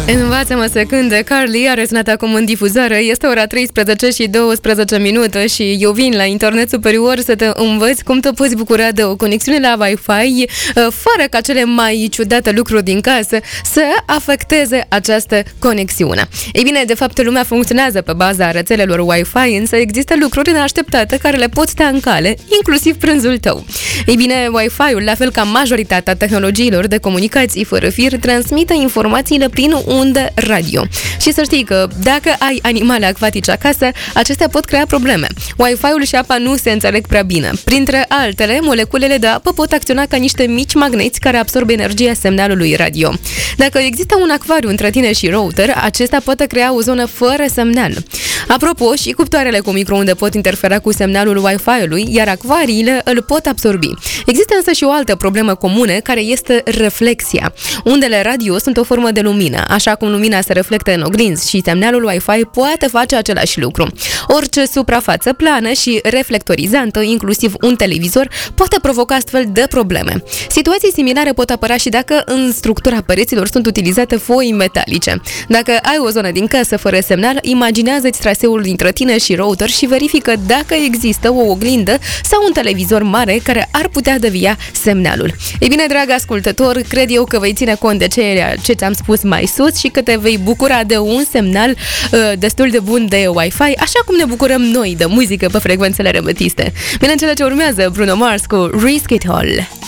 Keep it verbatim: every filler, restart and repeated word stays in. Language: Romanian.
Învață-mă secunde, Carly are sunat acum în difuzoare. Este ora treisprezece și douăsprezece minute și eu vin la internet superior să te învăț cum te poți bucura de o conexiune la Wi-Fi fără ca cele mai ciudate lucruri din casă să afecteze această conexiune. Ei bine, de fapt, lumea funcționează pe baza rețelelor Wi-Fi, însă există lucruri neașteptate care le pot sta în cale, inclusiv prânzul tău. Ei bine, Wi-Fi-ul, la fel ca majoritatea tehnologiilor de comunicații fără fir, transmite informațiile prin unde radio. Și să știi că dacă ai animale acvatice acasă, acestea pot crea probleme. Wi-Fi-ul și apa nu se înțeleg prea bine. Printre altele, moleculele de apă pot acționa ca niște mici magneți care absorbe energia semnalului radio. Dacă există un acvariu între tine și router, acesta poate crea o zonă fără semnal. Apropo, și cuptoarele cu microunde pot interfera cu semnalul Wi-Fi-ului, iar acvariile îl pot absorbi. Există însă și o altă problemă comună, care este reflexia. Undele radio sunt o formă de lumină, așa cum lumina se reflectă în oglinzi și semnalul Wi-Fi poate face același lucru. Orice suprafață plană și reflectorizantă, inclusiv un televizor, poate provoca astfel de probleme. Situații similare pot apărea și dacă în structura pereților sunt utilizate foi metalice. Dacă ai o zonă din casă fără semnal, imaginează-ți traseul dintre tine și router și verifică dacă există o oglindă sau un televizor mare care ar putea devia semnalul. Ei bine, drag ascultător, cred eu că vei ține cont de ceea ce ți-am spus mai sus și că te vei bucura de un semnal uh, destul de bun de Wi-Fi, așa cum ne bucurăm noi de muzică pe frecvențele remetiste. Bine, în cele ce urmează, Bruno Mars cu Risk It All.